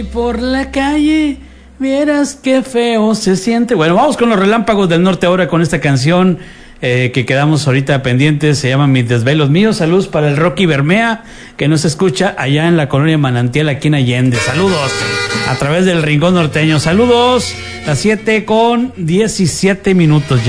Por la calle, vieras qué feo se siente. Bueno, vamos con los Relámpagos del Norte ahora con esta canción que quedamos ahorita pendientes. Se llama Mis Desvelos Míos. Saludos para el Rocky Bermea, que nos escucha allá en la colonia Manantial, aquí en Allende. Saludos a través del Rincón Norteño. Saludos, las 7:17 ya.